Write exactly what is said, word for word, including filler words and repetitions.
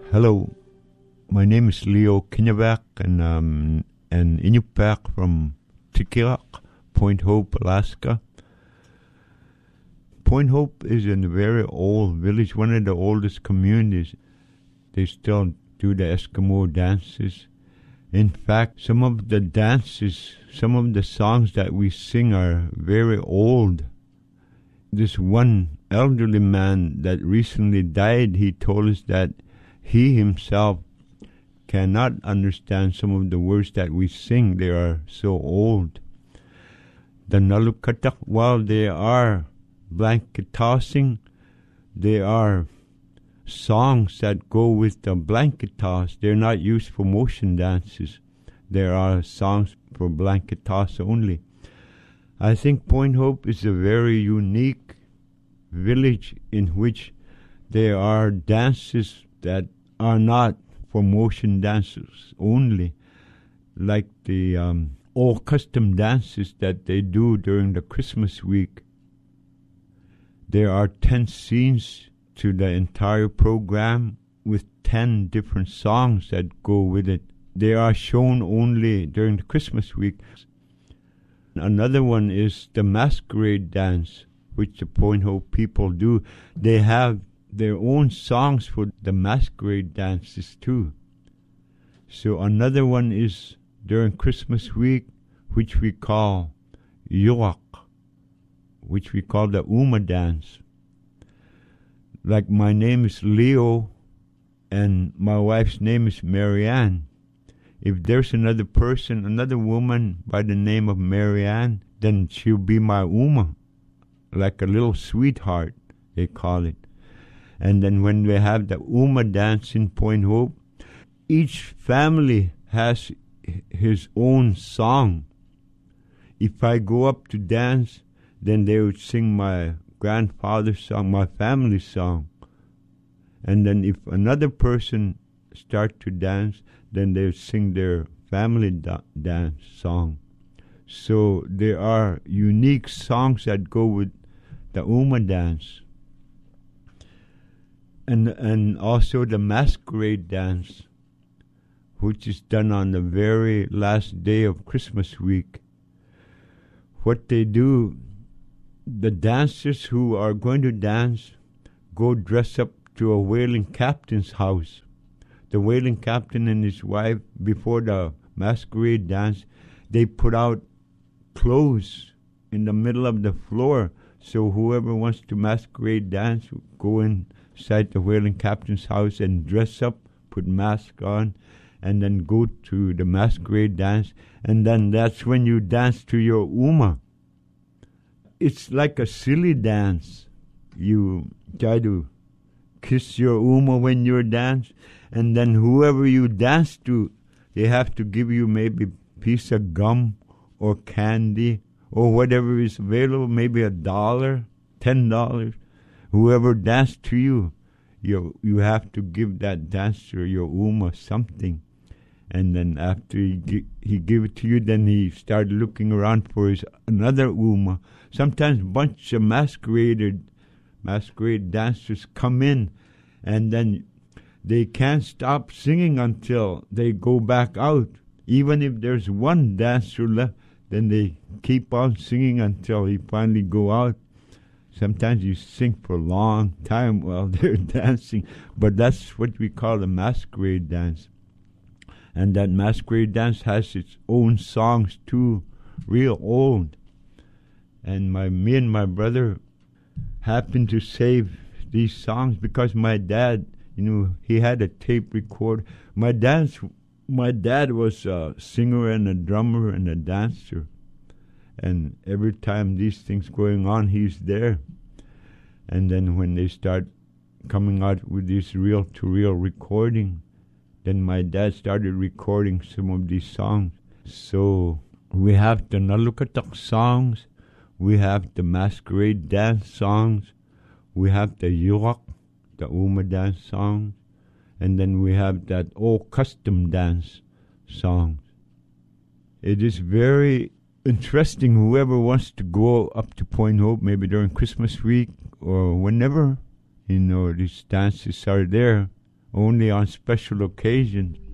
Hello, my name is Leo Kinnebeck, and um, an Inupiaq from Tikilaq, Point Hope, Alaska. Point Hope is in a very old village, one of the oldest communities. They still do the Eskimo dances. In fact, some of the dances, some of the songs that we sing are very old. This one elderly man that recently died, he told us that he himself cannot understand some of the words that we sing. They are so old. The Nalukatak, while they are blanket tossing, they are songs that go with the blanket toss. They're not used for motion dances. There are songs for blanket toss only. I think Point Hope is a very unique village in which there are dances that are not for motion dances only, like the um, all custom dances that they do during the Christmas week. There are ten scenes to the entire program with ten different songs that go with it. They are shown only during the Christmas week. Another one is the masquerade dance, which the Point Hope people do. They have their own songs for the masquerade dances too. So another one is during Christmas week, which we call Yuak, which we call the Uma dance. Like my name is Leo and my wife's name is Marianne. If there's another person, another woman by the name of Marianne, then she'll be my Uma, like a little sweetheart, they call it. And then when we have the Uma dance in Point Hope, each family has his own song. If I go up to dance, then they would sing my grandfather's song, my family song. And then if another person start to dance, then they would sing their family da- dance song. So there are unique songs that go with the Uma dance. And and also the masquerade dance, which is done on the very last day of Christmas week. What they do, the dancers who are going to dance go dress up to a whaling captain's house. The whaling captain and his wife, before the masquerade dance, they put out clothes in the middle of the floor. So whoever wants to masquerade dance will go inside the whaling captain's house and dress up, put mask on, and then go to the masquerade dance. And then that's when you dance to your Uma. It's like a silly dance. You try to kiss your Uma when you dance, and then whoever you dance to, they have to give you maybe a piece of gum or candy or whatever is available, maybe a dollar, ten dollars. Whoever danced to you, you you have to give that dancer, your Uma, something. And then after he gi- he give it to you, then he started looking around for his another Uma. Sometimes a bunch of masqueraded masquerade dancers come in, and then they can't stop singing until they go back out. Even if there's one dancer left, then they keep on singing until he finally go out. Sometimes you sing for a long time while they're dancing, but that's what we call a masquerade dance. And that masquerade dance has its own songs too, real old. And my me and my brother happened to save these songs because my dad, you know, he had a tape recorder. My dad's, my dad was a singer and a drummer and a dancer. And every time these things going on, he's there. And then when they start coming out with this reel-to-reel recording, then my dad started recording some of these songs. So we have the Nalukatak songs, we have the masquerade dance songs, we have the Yuak, the Uma dance songs, and then we have that old custom dance songs. It is very interesting. Whoever wants to go up to Point Hope, maybe during Christmas week or whenever, you know, these dances are there. only on special occasions.